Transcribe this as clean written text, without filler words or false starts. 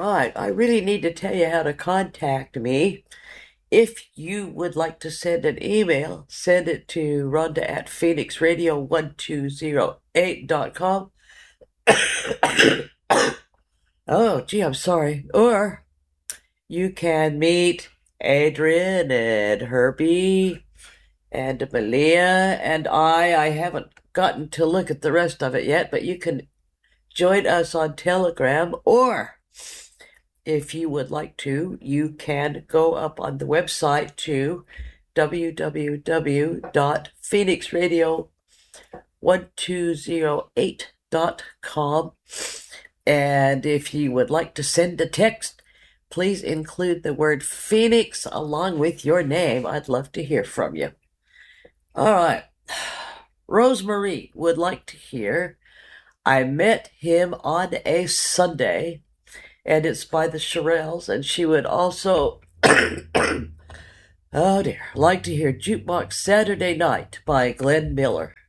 right, I really need to tell you how to contact me. If you would like to send an email, send it to Rhonda at phoenixradio1208.com. Oh, gee, I'm sorry. Or you can meet Adrian and Herbie and Malia and I haven't gotten to look at the rest of it yet, but you can join us on Telegram, or if you would like to, you can go up on the website to www.phoenixradio1208.com. And if you would like to send a text, please include the word Phoenix along with your name. I'd love to hear from you. All right. Rosemarie would like to hear I Met Him on a Sunday, and it's by the Shirelles, and she would also, oh dear, like to hear Jukebox Saturday Night by Glenn Miller.